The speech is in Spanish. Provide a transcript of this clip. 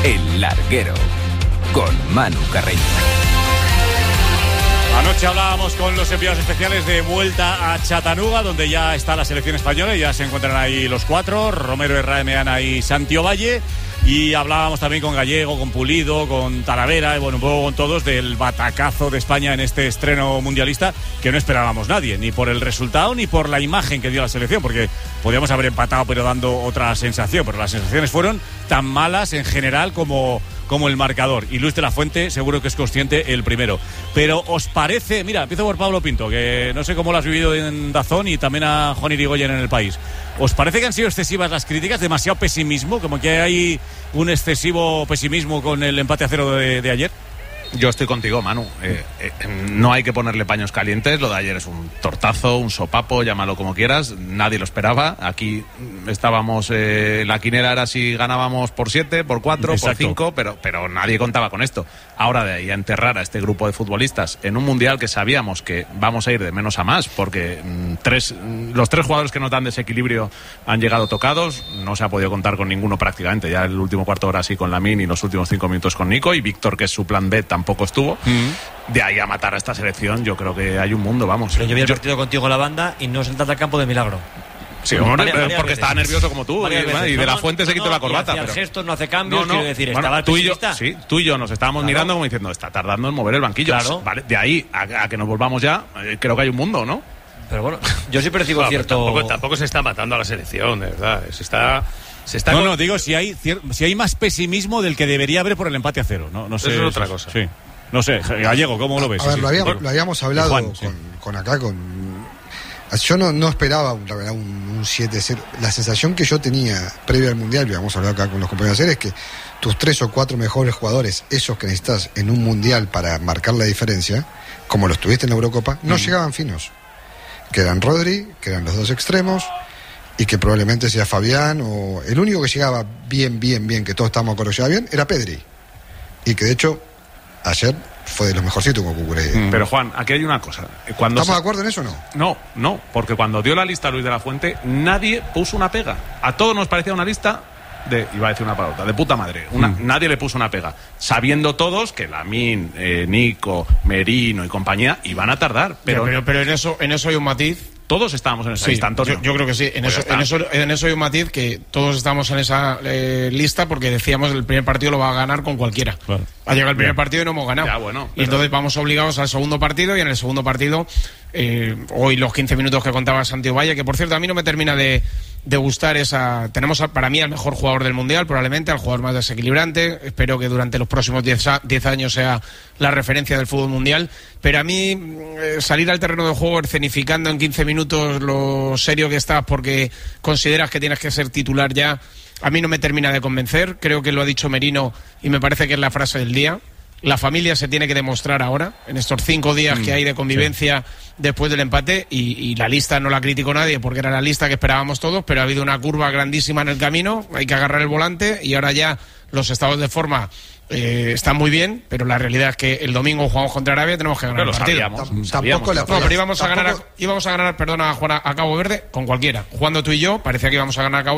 El Larguero, con Manu Carreño. Anoche hablábamos con los enviados especiales de vuelta a Chattanooga, donde ya está la selección española, y ya se encuentran ahí los cuatro, Romero, Herrera, Meana y Santi Ovalle. Y hablábamos también con Gallego, con Pulido, con Talavera, y bueno, un poco con todos del batacazo de España en este estreno mundialista que no esperábamos nadie, ni por el resultado ni por la imagen que dio la selección, porque podíamos haber empatado pero dando otra sensación, pero las sensaciones fueron tan malas en general como el marcador, y Luis de la Fuente seguro que es consciente el primero. Pero ¿os parece? Mira, empiezo por Pablo Pinto, que no sé cómo lo has vivido en DAZN y también a Juan Irigoyen en El País. ¿Os parece que han sido excesivas las críticas? ¿Demasiado pesimismo? ¿Como que hay un excesivo pesimismo con el empate a 0 de ayer? Yo estoy contigo, Manu. No hay que ponerle paños calientes. Lo de ayer es un tortazo, un sopapo, llámalo como quieras. Nadie lo esperaba. Aquí estábamos, la quinera era si ganábamos por 7, por 4, Exacto. por 5, pero nadie contaba con esto. Ahora, de ahí a enterrar a este grupo de futbolistas en un mundial que sabíamos que vamos a ir de menos a más, porque los tres jugadores que nos dan desequilibrio han llegado tocados. No se ha podido contar con ninguno prácticamente. Ya el último cuarto de hora sí con Lamine y los últimos 5 minutos con Nico, y Víctor, que es su plan B, tampoco estuvo. De ahí a matar a esta selección, yo creo que hay un mundo, vamos. Pero yo vi el partido contigo en la banda y no sentaste al campo de milagro. Sí, hombre, varias porque estaba nervioso como tú, y de la Fuente se quitó la corbata. Hacía pero gestos, no hace cambios, quiero decir, bueno, estaba el tú y yo, pesimista. sí, tú y yo nos estábamos mirando como diciendo, está tardando en mover el banquillo. Claro. Vale, de ahí a que nos volvamos ya, creo que hay un mundo, ¿no? Pero bueno, yo sí percibo cierto... Tampoco se está matando a la selección, de verdad. Se está No, digo, si hay más pesimismo del que debería haber por el empate a 0. No sé. Eso es otra cosa. Sí. No sé, Gallego, ¿cómo lo ves? A ver, lo habíamos hablado Juan, yo no esperaba, la verdad, un 7-0. La sensación que yo tenía previa al Mundial, y habíamos hablado acá con los compañeros de ayer, es que tus 3 o 4 mejores jugadores, esos que necesitas en un Mundial para marcar la diferencia, como los tuviste en la Eurocopa, no llegaban finos. Que eran Rodri, que eran los dos extremos, y que probablemente sea Fabián, o el único que llegaba bien, que todos estábamos de acuerdo que llegaba bien, era Pedri. Y que de hecho, ayer fue de los mejorcitos con Cucurella. Pero Juan, aquí hay una cosa. ¿Estamos de acuerdo en eso o no? No, porque cuando dio la lista Luis de la Fuente, nadie puso una pega. A todos nos parecía una lista iba a decir una palabra, de puta madre. Nadie le puso una pega. Sabiendo todos que Lamine, Nico, Merino y compañía iban a tardar. Pero en eso hay un matiz. Todos estábamos en esa lista, Antonio. Yo creo que sí. En eso hay un matiz, que todos estamos en esa lista porque decíamos que el primer partido lo va a ganar con cualquiera. Claro. Ha llegado el primer partido y no hemos ganado. Ya, bueno, y entonces vamos obligados al segundo partido, y en el segundo partido, hoy los 15 minutos que contaba Santi Ovalle, que por cierto a mí no me termina de gustar esa... Tenemos para mí al mejor jugador del Mundial, probablemente, al jugador más desequilibrante. Espero que durante los próximos 10 años sea la referencia del fútbol mundial. Pero a mí, salir al terreno de juego escenificando en 15 minutos lo serio que estás porque consideras que tienes que ser titular ya, a mí no me termina de convencer. Creo que lo ha dicho Merino y me parece que es la frase del día. La familia se tiene que demostrar ahora, en estos 5 días que hay de convivencia después del empate, y la lista no la criticó nadie porque era la lista que esperábamos todos, pero ha habido una curva grandísima en el camino, hay que agarrar el volante, y ahora ya los estados de forma están muy bien, pero la realidad es que el domingo jugamos contra Arabia, tenemos que ganar el partido. Pero íbamos a ganar, perdona Juan, a Cabo Verde con cualquiera. Jugando tú y yo, parecía que íbamos a ganar a Cabo